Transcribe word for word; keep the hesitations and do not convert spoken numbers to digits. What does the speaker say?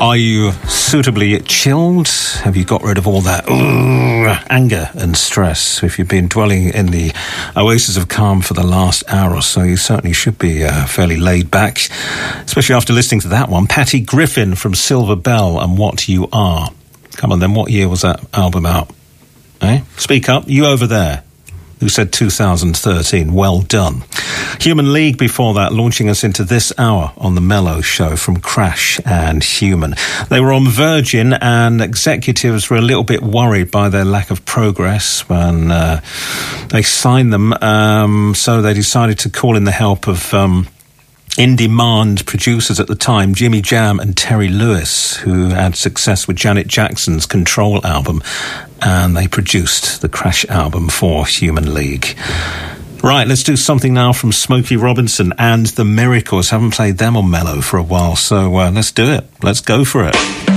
Are you suitably chilled? Have you got rid of all that uh, anger and stress? If you've been dwelling in the oasis of calm for the last hour or so, you certainly should be uh, fairly laid back, especially after listening to that one. Patty Griffin from Silver Bell and What You Are. Come on then, what year was that album out? Eh? Speak up, you over there, who said two thousand thirteen. Well done. Human League before that, launching us into this hour on the Mellow Show from Crash and Human. They were on Virgin, and executives were a little bit worried by their lack of progress when uh, they signed them, um, so they decided to call in the help of um, in-demand producers at the time, Jimmy Jam and Terry Lewis, who had success with Janet Jackson's Control album, and they produced the Crash album for Human League. Right, let's do something now from Smokey Robinson and the Miracles. Haven't played them on Mellow for a while, so uh, let's do it. Let's go for it.